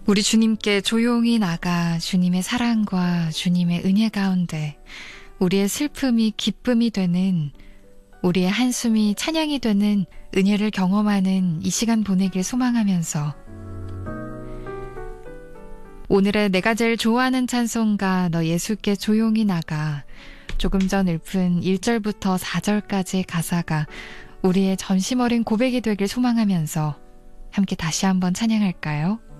우리 주님께 조용히 나가 주님의 사랑과 주님의 은혜 가운데 우리의 슬픔이 기쁨이 되는, 우리의 한숨이 찬양이 되는 은혜를 경험하는 이 시간 보내길 소망하면서 오늘의 내가 제일 좋아하는 찬송가 너 예수께 조용히 나가, 조금 전 읊은 1절부터 4절까지의 가사가 우리의 전심 어린 고백이 되길 소망하면서 함께 다시 한번 찬양할까요?